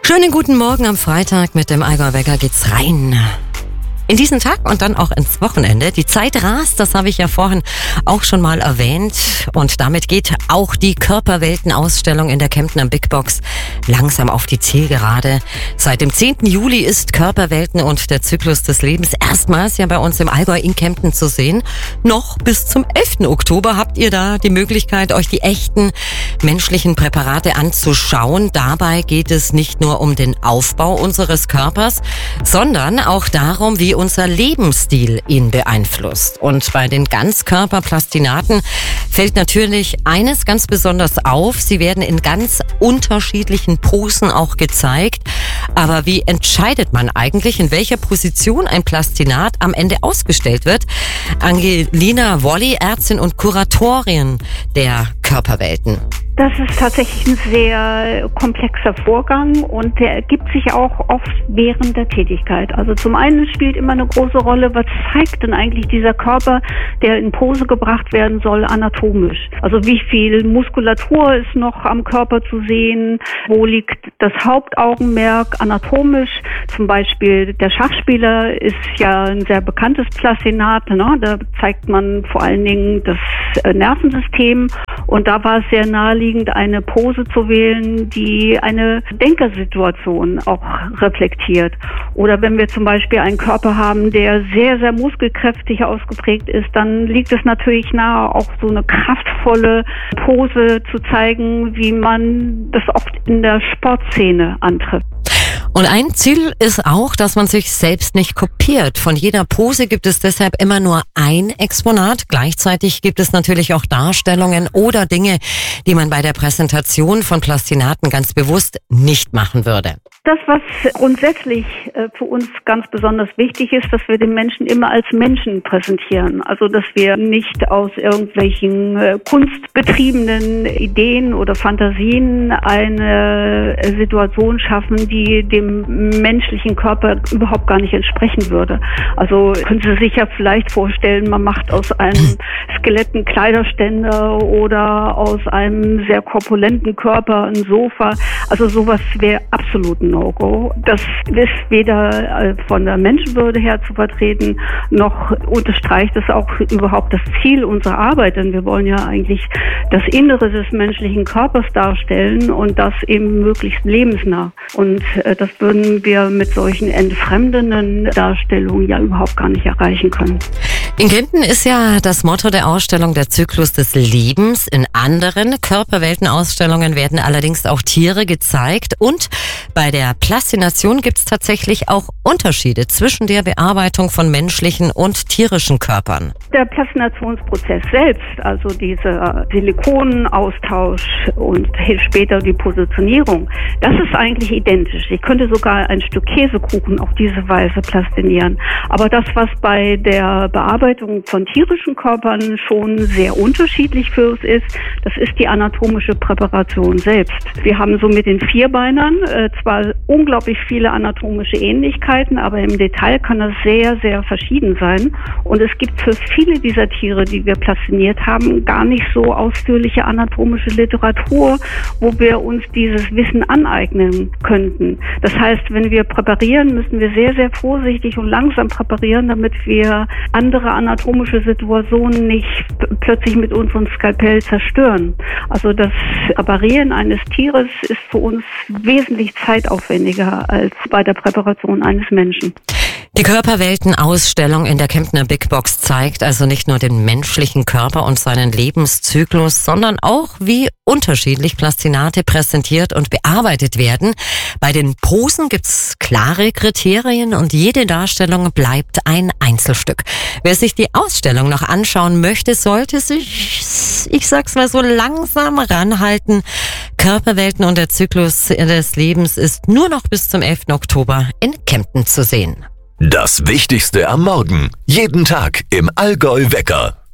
Schönen guten Morgen am Freitag. Mit dem Allgäu Wecker geht's rein in diesen Tag und dann auch ins Wochenende. Die Zeit rast, das habe ich ja vorhin auch schon mal erwähnt. Und damit geht auch die Körperwelten-Ausstellung in der Kemptner Big Box langsam auf die Zielgerade. Seit dem 10. Juli ist Körperwelten und der Zyklus des Lebens erstmals ja bei uns im Allgäu in Kempten zu sehen. Noch bis zum 11. Oktober habt ihr da die Möglichkeit, euch die echten menschlichen Präparate anzuschauen. Dabei geht es nicht nur um den Aufbau unseres Körpers, sondern auch darum, wie unser Lebensstil ihn beeinflusst. Und bei den Ganzkörperplastinaten fällt natürlich eines ganz besonders auf. Sie werden in ganz unterschiedlichen Posen auch gezeigt. Aber wie entscheidet man eigentlich, in welcher Position ein Plastinat am Ende ausgestellt wird? Angelina Wolli, Ärztin und Kuratorin der Körperwelten. Das ist tatsächlich ein sehr komplexer Vorgang und der ergibt sich auch oft während der Tätigkeit. Also zum einen spielt immer eine große Rolle, was zeigt denn eigentlich dieser Körper, der in Pose gebracht werden soll, anatomisch. Also wie viel Muskulatur ist noch am Körper zu sehen, wo liegt das Hauptaugenmerk anatomisch. Zum Beispiel der Schachspieler ist ja ein sehr bekanntes Plastinat, ne? Da zeigt man vor allen Dingen das Nervensystem. Und da war es sehr naheliegend, eine Pose zu wählen, die eine Denkersituation auch reflektiert. Oder wenn wir zum Beispiel einen Körper haben, der sehr, sehr muskelkräftig ausgeprägt ist, dann liegt es natürlich nahe, auch so eine kraftvolle Pose zu zeigen, wie man das oft in der Sportszene antrifft. Und ein Ziel ist auch, dass man sich selbst nicht kopiert. Von jeder Pose gibt es deshalb immer nur ein Exponat. Gleichzeitig gibt es natürlich auch Darstellungen oder Dinge, die man bei der Präsentation von Plastinaten ganz bewusst nicht machen würde. Das, was grundsätzlich für uns ganz besonders wichtig ist, dass wir den Menschen immer als Menschen präsentieren. Also, dass wir nicht aus irgendwelchen kunstbetriebenen Ideen oder Fantasien eine Situation schaffen, die dem menschlichen Körper überhaupt gar nicht entsprechen würde. Also, können Sie sich ja vielleicht vorstellen, man macht aus einem Skelett einen Kleiderständer oder aus einem sehr korpulenten Körper ein Sofa. Also, sowas wäre absolut ein No-Go. Das ist weder von der Menschenwürde her zu vertreten, noch unterstreicht es auch überhaupt das Ziel unserer Arbeit, denn wir wollen ja eigentlich das Innere des menschlichen Körpers darstellen und das eben möglichst lebensnah. Und das würden wir mit solchen entfremdenden Darstellungen ja überhaupt gar nicht erreichen können. In Kempten ist ja das Motto der Ausstellung der Zyklus des Lebens. In anderen Körperweltenausstellungen werden allerdings auch Tiere gezeigt und bei der Plastination gibt es tatsächlich auch Unterschiede zwischen der Bearbeitung von menschlichen und tierischen Körpern. Der Plastinationsprozess selbst, also dieser Silikonenaustausch und später die Positionierung, das ist eigentlich identisch. Ich könnte sogar ein Stück Käsekuchen auf diese Weise plastinieren. Aber das, was bei der Bearbeitung von tierischen Körpern schon sehr unterschiedlich für uns ist, das ist die anatomische Präparation selbst. Wir haben so mit den Vierbeinern zwar unglaublich viele anatomische Ähnlichkeiten, aber im Detail kann das sehr, sehr verschieden sein. Und es gibt für viele dieser Tiere, die wir plastiniert haben, gar nicht so ausführliche anatomische Literatur, wo wir uns dieses Wissen aneignen könnten. Das heißt, wenn wir präparieren, müssen wir sehr, sehr vorsichtig und langsam präparieren, damit wir andere anatomische Situationen nicht plötzlich mit unserem Skalpell zerstören. Also das Präparieren eines Tieres ist für uns wesentlich zeitaufwendiger als bei der Präparation eines Menschen. Die Körperwelten-Ausstellung in der Kemptner Big Box zeigt also nicht nur den menschlichen Körper und seinen Lebenszyklus, sondern auch, wie unterschiedlich Plastinate präsentiert und bearbeitet werden. Bei den Posen gibt's klare Kriterien und jede Darstellung bleibt ein Einzelstück. Wer sich die Ausstellung noch anschauen möchte, sollte sich, ich sag's mal so, langsam ranhalten. Körperwelten und der Zyklus des Lebens ist nur noch bis zum 11. Oktober in Kempten zu sehen. Das Wichtigste am Morgen. Jeden Tag im Allgäu Wecker.